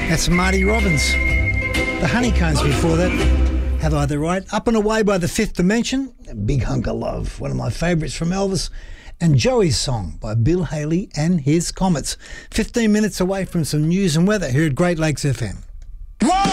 That's Marty Robbins. The Honeycombs before that. Have I the Right? Up and Away by the Fifth Dimension. Big Hunk of Love, one of my favourites from Elvis. And Joey's Song by Bill Haley and his Comets. 15 minutes away from some news and weather here at Great Lakes FM.